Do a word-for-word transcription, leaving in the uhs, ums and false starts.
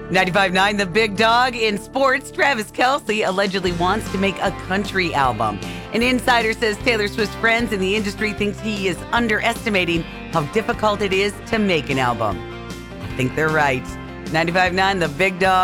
ninety-five point nine The Big Dog. In sports, Travis Kelce allegedly wants to make a country album. An insider says Taylor Swift's friends in the industry thinks he is underestimating how difficult it is to make an album. I think they're right. ninety-five point nine The Big Dog.